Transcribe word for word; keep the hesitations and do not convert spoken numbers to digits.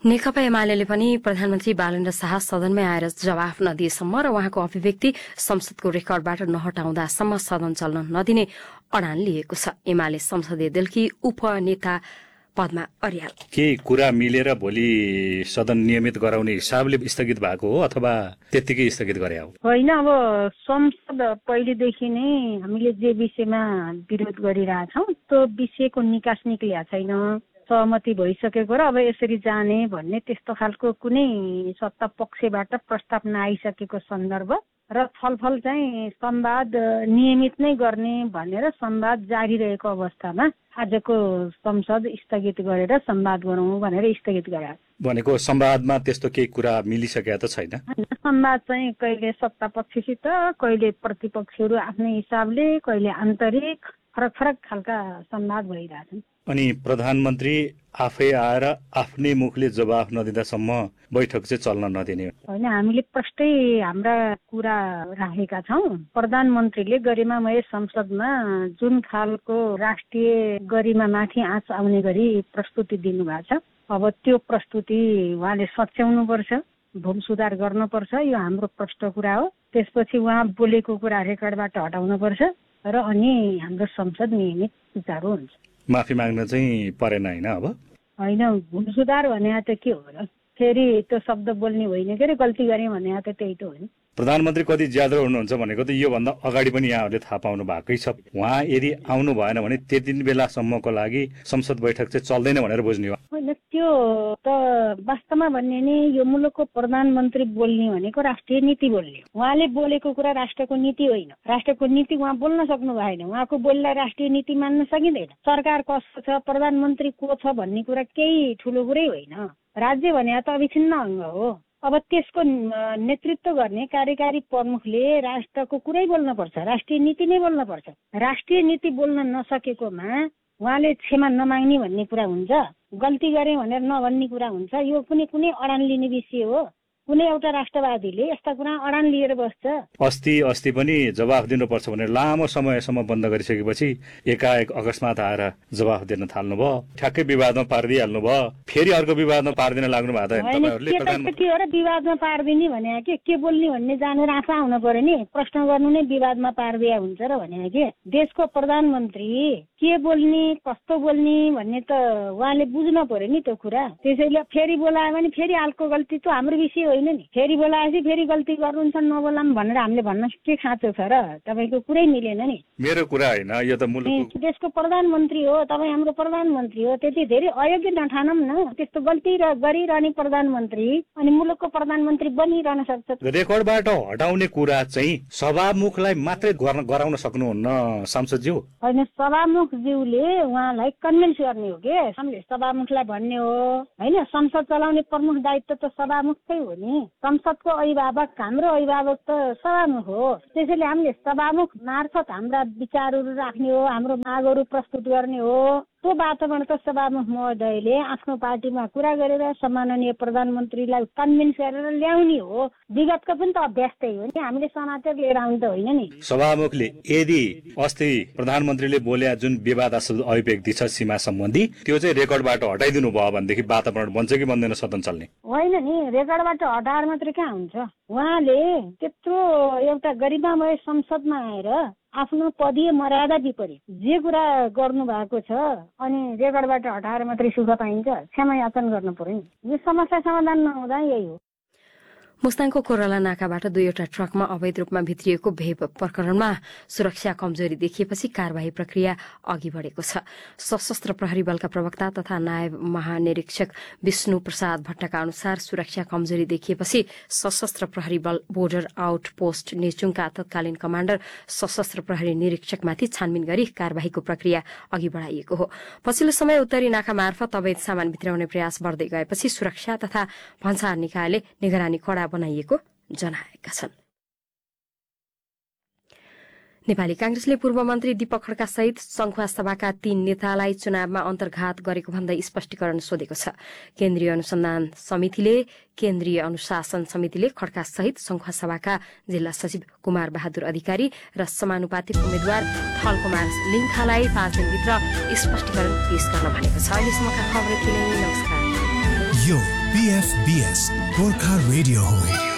नेकपा एमाले पनि प्रधानमन्त्री बालेन्द्र शाह सदनमै आएर जवाफ नदिएसम्म र उहाँको अभिव्यक्ति संसदको रेकर्डबाट नहटाउँदासम्म सदन चल्न नदिने अडान लिएको छ। एमाले संसदीय दलकी उपनेता पदमा अर्याल केही कुरा मिलेर भोलि सदन नियमित गराउने हिसाबले स्थगित भएको हो अथवा त्यत्तिकै स्थगित गरे हो? होइन, अब संसद पहिलेदेखि नै हामीले जे विषयमा विरोध गरिरहेछौँ त्यो विषयको निकास निक्लिएको छैन, सहमति भइसकेको र अब यसरी जाने भन्ने त्यस्तो खालको कुनै सत्ता पक्षबाट प्रस्ताव नआइसकेको सन्दर्भ र छलफल चाहिँ संवाद नियमित नै गर्ने भनेर संवाद जारी रहेको अवस्थामा आजको संसद स्थगित गरेर संवाद गरौँ भनेर स्थगित गरे। भनेको संवादमा त्यस्तो केही कुरा मिलिसकेको त छैन? संवाद चाहिँ कहिले सत्ता पक्षसित, कहिले प्रतिपक्षहरू आफ्नै हिसाबले, कहिले आन्तरिक फरक फरक खालका संवाद भइरहेछन्। अनि प्रधानमन्त्री आफै आएर आफ्नै मुखले जवाफ नदिँदासम्म बैठक चाहिँ चल्न नदिने होइन, हामीले प्रष्टै हाम्रा कुरा राखेका छौँ। प्रधानमन्त्रीले गरिमामय संसदमा जुन खालको राष्ट्रिय गरिमामाथि आँच आउने गरी प्रस्तुति दिनुभएको छ, अब त्यो प्रस्तुति उहाँले सच्याउनु पर्छ, भूल सुधार गर्नुपर्छ। यो हाम्रो प्रष्ट कुरा हो। त्यसपछि उहाँ बोलेको कुरा रेकर्डबाट हटाउनु पर्छ र अनि हाम्रो संसद नियमित सुचारू हुन्छ। माफी माग्न चाहिँ परेन होइन? अब होइन, भूल सुधार भने त के हो र, फेरि त्यो शब्द बोल्ने होइन के अरे, गल्ती गरेँ भने त त्यही त हो नि। प्रधानमन्त्री कति ज्यादा हुनुहुन्छ भनेको त योभन्दा अगाडि पनि यहाँहरूले थाहा पाउनु भएकै छ। उहाँ यदि आउनु भएन भने त्यति बेलासम्मको लागि संसद बैठक चाहिँ चल्दैन भनेर बुझ्ने हो? होइन, त्यो त वास्तवमा भन्ने नि यो मुलुकको प्रधानमन्त्री बोल्ने भनेको राष्ट्रिय नीति बोल्ने। उहाँले बोलेको कुरा राष्ट्रको नीति होइन। राष्ट्रको नीति उहाँ बोल्न सक्नु भएन। उहाँको बोलीलाई राष्ट्रिय नीति मान्न सकिँदैन। सरकार कस्तो छ, प्रधानमन्त्री को छ भन्ने कुरा केही ठुलो कुरै होइन। राज्य भने त अविच्छिन्न अङ्ग हो। अब त्यसको नेतृत्व गर्ने कार्यकारी प्रमुखले राष्ट्रको कुरै बोल्न पर्छ, राष्ट्रिय नीति नै बोल्न पर्छ। राष्ट्रिय नीति बोल्न नसकेकोमा उहाँले क्षमा नमाग्ने भन्ने कुरा हुन्छ, गल्ती गरे भनेर नभन्ने कुरा हुन्छ। यो कुनै कुनै अडान लिने विषय हो। कुनै एउटा राष्ट्रवादीले यस्ता कुरा अडान लिएर बस्छ। अस्ति अस्ति पनि जवाफ दिनुपर्छ भनेर लामो समयसम्म बन्द गरिसकेपछि एकाएक अकस्मात आएर जवाफ दिन थाल्नु भयो, ठ्याक्कै विवादमा पारिदिइहाल्नु भयो, फेरि अर्को विवादमा पारिदिन लाग्नु भएको छ। के हो र विवादमा पारिदिने भने के के बोल्ने भन्ने जानेर आफा आउनु पर्यो नि। प्रश्न गर्नु नै विवादमा पारिदिया हुन्छ र भने के देशको प्रधानमन्त्री के बोल्ने कस्तो बोल्ने भन्ने त उहाँले बुझ्न पर्यो नि त्यो कुरा। त्यसैले फेरि बोलायो भने फेरि हालको गल्ती त हाम्रो विषय होइन नि। फेरि बोलाएपछि फेरि गल्ती गर्नुहुन्छ नबोलाम भनेर हामीले भन्न के खाँचो छ र? तपाईँको कुरै मिलेन नि। मेरो कुरा होइन, यो त मुलुकको देशको प्रधानमन्त्री हो, तपाईँ हाम्रो प्रधानमन्त्री हो। त्यति धेरै अयोग्य नठानौँ न। त्यस्तो गल्ती गरिरहने प्रधानमन्त्री अनि मुलुकको प्रधानमन्त्री बनिरहन सक्छ। रेकर्डबाट हटाउने कुरा चाहिँ सभामुखलाई मात्रै गराउन सक्नुहुन्न सांसदज्यू? होइन, सभामुखज्यूले उहाँलाई कन्भिन्स गर्ने हो के। हामीले सभामुखलाई भन्ने हो होइन। संसद चलाउने प्रमुख दायित्व त सभामुखकै हो नि। संसदको अभिभावक हाम्रो अभिभावक त सभामुख हो। त्यसैले हामीले सभामुख मार्फत हाम्रा विचारहरू राख्ने हो, हाम्रो मागहरू प्रस्तुत गर्ने हो। त्यो वातावरण त सभामुख महोदयले आफ्नो पार्टीमा कुरा गरेर सम्माननीय प्रधानमन्त्रीलाई कन्भिन्स गरेर ल्याउने हो। विगतको पनि त अभ्यास त्यही हो नि। हामीले समाचार लिएर आउनु त होइन नि। सभामुखले यदि अस्ति प्रधानमन्त्रीले बोले जुन विवादास्पद अभिव्यक्ति छ सीमा सम्बन्धी त्यो चाहिँ रेकर्डबाट हटाइदिनु भयो भनेदेखि वातावरण बन्छ कि बन्दैन सदन चल्ने? होइन नि, रेकर्डबाट हटाएर मात्रै कहाँ हुन्छ। उहाँले त्यत्रो एउटा गरिमामय संसदमा आएर आफ्नो पदीय मर्यादा विपरीत जे कुरा गर्नु भएको छ अनि रेकर्डबाट हटाएर मात्रै सुख पाइन्छ? क्षमा याचना गर्नु पर्यो नि। यो समस्या समाधान नहुँदा यही हो। मुस्ताङको कोराला नाकाबाट दुईवटा ट्रकमा अवैध रूपमा भित्रिएको भेप प्रकरणमा सुरक्षा कमजोरी देखिएपछि कार्यवाही प्रक्रिया अघि बढेको छ। सशस्त्र प्रहरी बलका प्रवक्ता तथा नायब महानिरीक्षक विष्णु प्रसाद भट्टका अनुसार सुरक्षा कमजोरी देखिएपछि सशस्त्र प्रहरी बल बोर्डर आउटपोस्ट नेचुङका तत्कालीन कमाण्डर सशस्त्र प्रहरी निरीक्षकमाथि छानबिन गरी कार्यवाहीको प्रक्रिया अघि बढाइएको हो। पछिल्लो समय उत्तरी नाका मार्फत अवैध सामान भित्राउने प्रयास बढ्दै गएपछि सुरक्षा तथा भन्सार निकायले निगरानी कड़ा बनाइएको जनाएका छन्। नेपाली कांग्रेसले पूर्व मन्त्री दीपक खड्का सहित संखुवा सभाका तीन नेतालाई चुनावमा अन्तर्घात गरेको भन्दै स्पष्टीकरण सोधेको छ। केन्द्रीय अनुसन्धान समितिले केन्द्रीय अनुशासन समितिले खड्का सहित संखुवा सभाका जिल्ला सचिव कुमार बहादुर अधिकारी र समानुपातिक उम्मेद्वार थलकुमार लिङ्खालाई पाँच दिनभित्र स्पष्टीकरण पेश गर्न भनेको छ। अहिलेसम्मका खबर यति नै। नमस्कार। यो पीएफबीएस गोर्खा रेडियो हो।